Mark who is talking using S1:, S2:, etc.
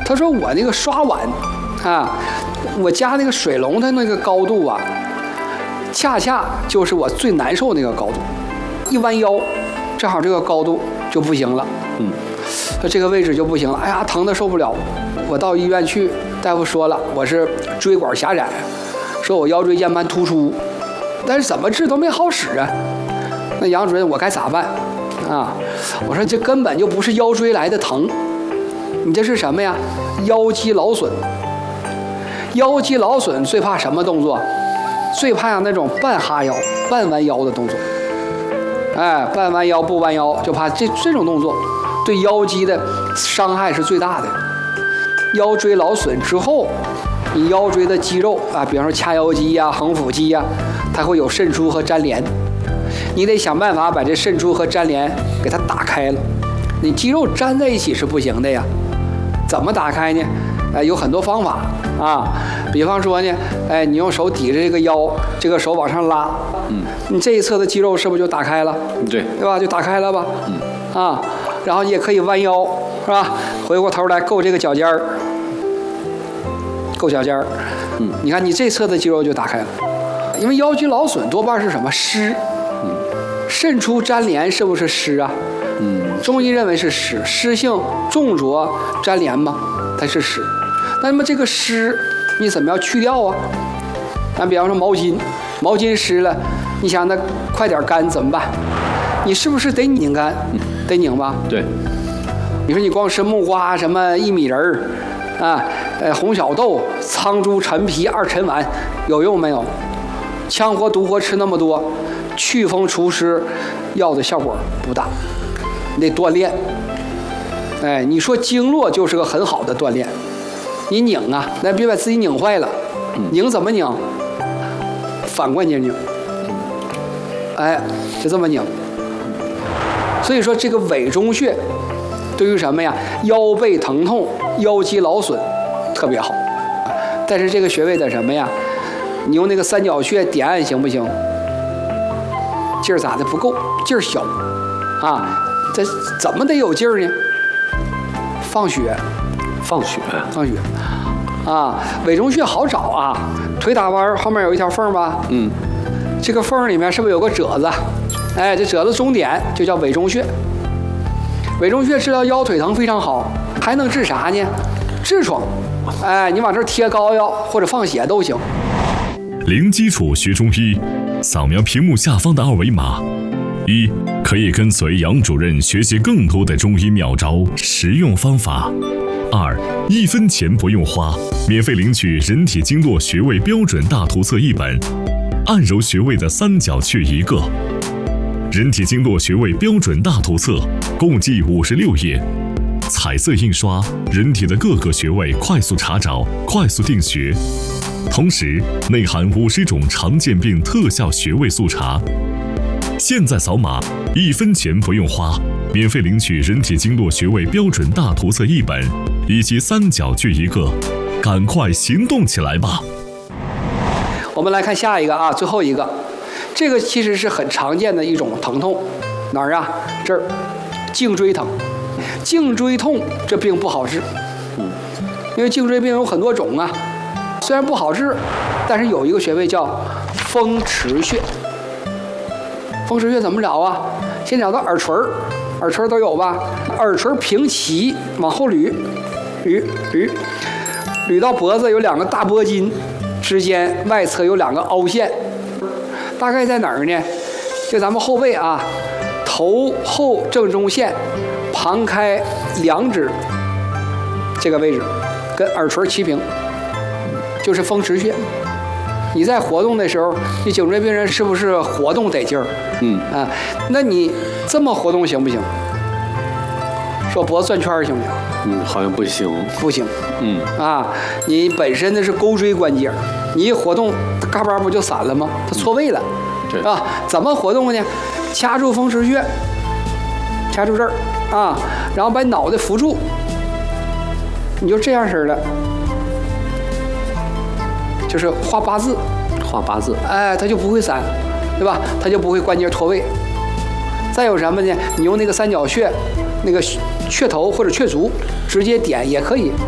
S1: 他说我那个刷碗啊，我家那个水龙的那个高度啊，恰恰就是我最难受那个高度，一弯腰，正好这个高度就不行了。说这个位置就不行了，哎呀，疼得受不了。我到医院去，大夫说了，我是椎管狭窄，说我腰椎间盘突出，但是怎么治都没好使啊。那杨主任，我该咋办啊？我说这根本就不是腰椎来的疼，你这是什么呀？腰肌劳损。腰肌劳损最怕什么动作？最怕那种半哈腰、半弯腰的动作。哎，半弯腰不弯腰，就怕这种动作对腰肌的伤害是最大的。腰椎劳损之后，你腰椎的肌肉啊，比方说髂腰肌呀、横腹肌呀，它会有渗出和粘连，你得想办法把这渗出和粘连给它打开了。你肌肉粘在一起是不行的呀，怎么打开呢？有很多方法啊，比方说呢，你用手抵着这个腰，这个手往上拉，你这一侧的肌肉是不是就打开了？对吧？就打开了吧？然后你也可以弯腰，是吧？回过头来够这个脚尖儿，够脚尖儿，你看你这侧的肌肉就打开了，因为腰肌劳损多半是什么湿，渗出粘连是不是湿啊？中医认为是湿，湿性重浊粘连嘛，它是湿。那么这个湿你怎么样去掉啊？比方说毛巾湿了，你想它快点干怎么办？你是不是得拧干？得拧吧？对。你说你光吃木瓜什么薏米仁儿啊，红小豆、苍术、陈皮、二陈丸有用没有？羌活、独活吃那么多，祛风除湿药的效果不大，你得锻炼。你说经络就是个很好的锻炼。你拧啊，那别把自己拧坏了。拧怎么拧？反关节拧。就这么拧。所以说这个委中穴对于什么呀？腰背疼痛、腰肌劳损特别好。但是这个穴位的什么呀？你用那个三角穴点按行不行？劲儿咋的不够？劲儿小啊！这怎么得有劲儿呢？放血啊！委中穴好找啊，腿打弯后面有一条缝吧？这个缝里面是不是有个褶子？这褶子中点就叫委中穴。委中穴治疗腰腿疼非常好，还能治啥呢？痔疮。你往这儿贴膏药或者放血都行。
S2: 零基础学中医，扫描屏幕下方的二维码。一，可以跟随杨主任学习更多的中医妙招、实用方法。二，1分钱不用花，免费领取人体经络穴位标准大图册1本，按揉穴位的三角穴1个。人体经络穴位标准大图册共计56页，彩色印刷，人体的各个穴位快速查找、快速定穴，同时内含50种常见病特效穴位速查。现在扫码，1分钱不用花，免费领取人体经络穴位标准大图册1本，以及三角穴1个，赶快行动起来吧！
S1: 我们来看下一个啊，最后一个，这个其实是很常见的一种疼痛，哪儿啊？这儿，颈椎疼。颈椎痛这病不好治，因为颈椎病有很多种啊，虽然不好治，但是有一个穴位叫风池穴。风池穴怎么找啊？先找到耳垂，耳垂都有吧？耳垂平齐往后捋，捋到脖子有2个大脖筋，之间外侧有2个凹陷，大概在哪儿呢？就咱们后背啊，头后正中线旁开2指这个位置，跟耳垂齐平，就是风池穴。你在活动的时候，你颈椎病人是不是活动得劲儿？那你这么活动行不行？说脖子转圈行不行？
S3: 好像不行。
S1: 不行。你本身的是钩椎关节，你一活动，嘎巴不就散了吗？它错位了，
S3: 对
S1: 啊？怎么活动呢？掐住风池穴，掐住这儿啊，然后把脑袋扶住，你就这样式的。就是画8字，它就不会散，对吧？它就不会关节脱位。再有什么呢？你用那个三角穴，那个穴头或者穴足直接点也可以。